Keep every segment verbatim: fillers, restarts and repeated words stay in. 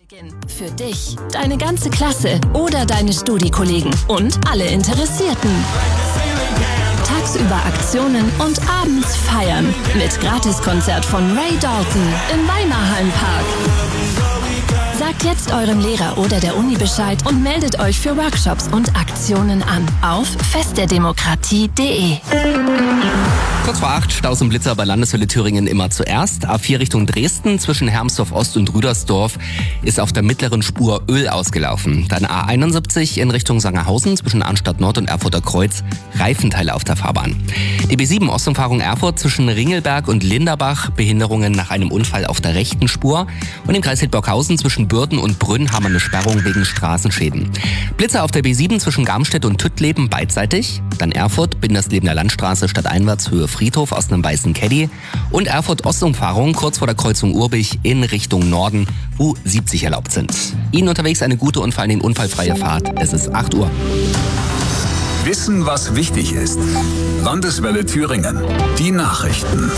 Für dich, deine ganze Klasse oder deine Studi-Kollegen und alle Interessierten. Tagsüber Aktionen und abends feiern mit Gratiskonzert von Ray Dalton im Weimarhallenpark. Sagt jetzt eurem Lehrer oder der Uni Bescheid und meldet euch für Workshops und Aktionen an auf festderdemokratie punkt de. Kurz vor acht, Staus und Blitzer bei Landeswelle Thüringen immer zuerst. A vier Richtung Dresden zwischen Hermsdorf Ost und Rüdersdorf ist auf der mittleren Spur Öl ausgelaufen. Dann A einundsiebzig in Richtung Sangerhausen zwischen Arnstadt Nord und Erfurter Kreuz, Reifenteile auf der Fahrbahn. Die B sieben Ostumfahrung Erfurt zwischen Ringelberg und Linderbach, Behinderungen nach einem Unfall auf der rechten Spur. Und im Kreis Hildburghausen zwischen Bürden und Brünn haben wir eine Sperrung wegen Straßenschäden. Blitzer auf der B sieben zwischen Garmstedt und Tüttleben beidseitig. Dann Erfurt, Binderslebener Landstraße stadteinwärts Höhe Friedhof aus einem weißen Caddy. Und Erfurt Ostumfahrung kurz vor der Kreuzung Urbich in Richtung Norden, wo siebzig erlaubt sind. Ihnen unterwegs eine gute und vor allem unfallfreie Fahrt. Es ist acht Uhr. Wissen, was wichtig ist. Landeswelle Thüringen. Die Nachrichten.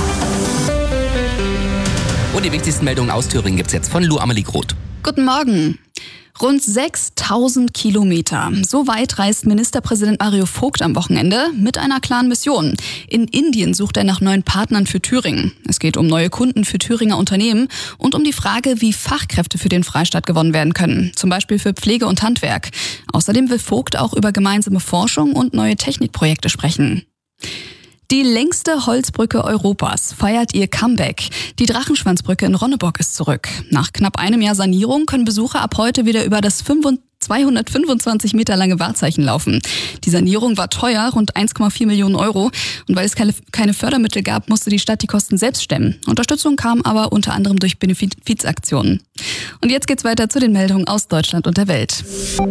Und die wichtigsten Meldungen aus Thüringen gibt's jetzt von Lu Amelie Groth. Guten Morgen. Rund sechstausend Kilometer. So weit reist Ministerpräsident Mario Vogt am Wochenende mit einer klaren Mission. In Indien sucht er nach neuen Partnern für Thüringen. Es geht um neue Kunden für Thüringer Unternehmen und um die Frage, wie Fachkräfte für den Freistaat gewonnen werden können. Zum Beispiel für Pflege und Handwerk. Außerdem will Vogt auch über gemeinsame Forschung und neue Technikprojekte sprechen. Die längste Holzbrücke Europas feiert ihr Comeback. Die Drachenschwanzbrücke in Ronneburg ist zurück. Nach knapp einem Jahr Sanierung können Besucher ab heute wieder über das zweihundertfünfundzwanzig Meter lange Wahrzeichen laufen. Die Sanierung war teuer, rund eins Komma vier Millionen Euro. Und weil es keine, keine Fördermittel gab, musste die Stadt die Kosten selbst stemmen. Unterstützung kam aber unter anderem durch Benefizaktionen. Und jetzt geht's weiter zu den Meldungen aus Deutschland und der Welt.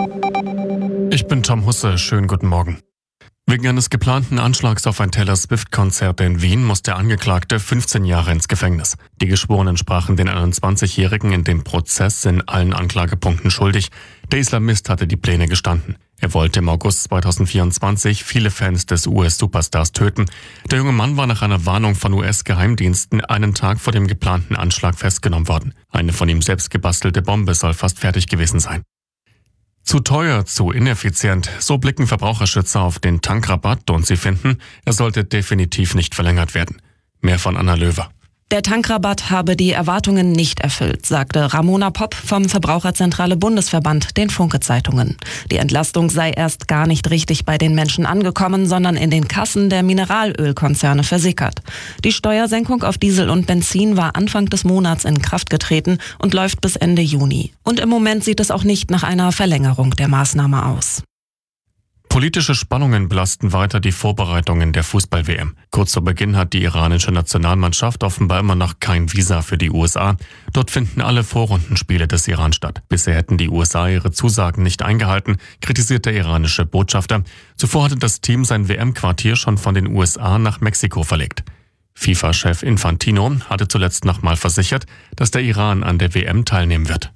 Ich bin Tom Husse, schönen guten Morgen. Wegen eines geplanten Anschlags auf ein Taylor Swift-Konzert in Wien muss der Angeklagte fünfzehn Jahre ins Gefängnis. Die Geschworenen sprachen den einundzwanzigjährigen in dem Prozess in allen Anklagepunkten schuldig. Der Islamist hatte die Pläne gestanden. Er wollte im August zweitausendvierundzwanzig viele Fans des U S-Superstars töten. Der junge Mann war nach einer Warnung von U S-Geheimdiensten einen Tag vor dem geplanten Anschlag festgenommen worden. Eine von ihm selbst gebastelte Bombe soll fast fertig gewesen sein. Zu teuer, zu ineffizient, so blicken Verbraucherschützer auf den Tankrabatt und sie finden, er sollte definitiv nicht verlängert werden. Mehr von Anna Löwer. Der Tankrabatt habe die Erwartungen nicht erfüllt, sagte Ramona Popp vom Verbraucherzentrale Bundesverband den Funke-Zeitungen. Die Entlastung sei erst gar nicht richtig bei den Menschen angekommen, sondern in den Kassen der Mineralölkonzerne versickert. Die Steuersenkung auf Diesel und Benzin war Anfang des Monats in Kraft getreten und läuft bis Ende Juni. Und im Moment sieht es auch nicht nach einer Verlängerung der Maßnahme aus. Politische Spannungen belasten weiter die Vorbereitungen der Fußball-W M. Kurz zu Beginn hat die iranische Nationalmannschaft offenbar immer noch kein Visa für die U S A. Dort finden alle Vorrundenspiele des Iran statt. Bisher hätten die U S A ihre Zusagen nicht eingehalten, kritisiert der iranische Botschafter. Zuvor hatte das Team sein W M-Quartier schon von den U S A nach Mexiko verlegt. FIFA-Chef Infantino hatte zuletzt nochmal versichert, dass der Iran an der W M teilnehmen wird.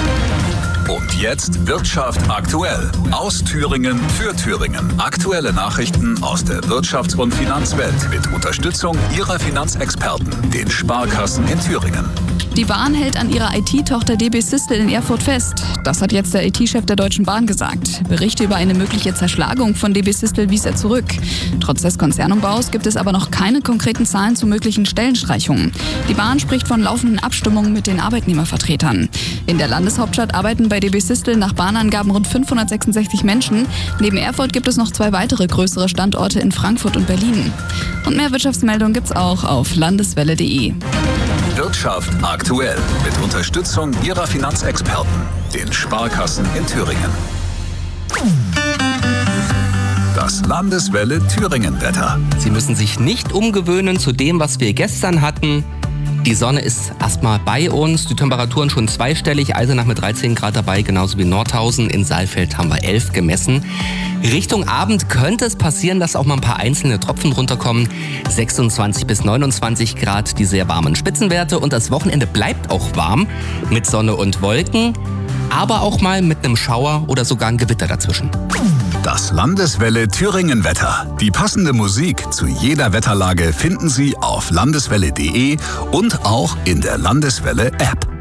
Und jetzt Wirtschaft aktuell. Aus Thüringen für Thüringen. Aktuelle Nachrichten aus der Wirtschafts- und Finanzwelt mit Unterstützung ihrer Finanzexperten, den Sparkassen in Thüringen. Die Bahn hält an ihrer I T-Tochter D B Systel in Erfurt fest. Das hat jetzt der I T-Chef der Deutschen Bahn gesagt. Berichte über eine mögliche Zerschlagung von D B Systel wies er zurück. Trotz des Konzernumbaus gibt es aber noch keine konkreten Zahlen zu möglichen Stellenstreichungen. Die Bahn spricht von laufenden Abstimmungen mit den Arbeitnehmervertretern. In der Landeshauptstadt arbeiten bei D B Systel nach Bahnangaben rund fünfhundertsechsundsechzig Menschen. Neben Erfurt gibt es noch zwei weitere größere Standorte in Frankfurt und Berlin. Und mehr Wirtschaftsmeldungen gibt's auch auf landeswelle punkt de. Wirtschaft aktuell mit Unterstützung ihrer Finanzexperten, den Sparkassen in Thüringen. Das Landeswelle Thüringen-Wetter. Sie müssen sich nicht umgewöhnen zu dem, was wir gestern hatten. Die Sonne ist erstmal bei uns, die Temperaturen schon zweistellig, Eisenach mit dreizehn Grad dabei, genauso wie Nordhausen. In Saalfeld haben wir elf gemessen. Richtung Abend könnte es passieren, dass auch mal ein paar einzelne Tropfen runterkommen. sechsundzwanzig bis neunundzwanzig Grad, die sehr warmen Spitzenwerte. Und das Wochenende bleibt auch warm mit Sonne und Wolken, aber auch mal mit einem Schauer oder sogar ein Gewitter dazwischen. Das Landeswelle Thüringen-Wetter. Die passende Musik zu jeder Wetterlage finden Sie auf landeswelle punkt de und auch in der Landeswelle App.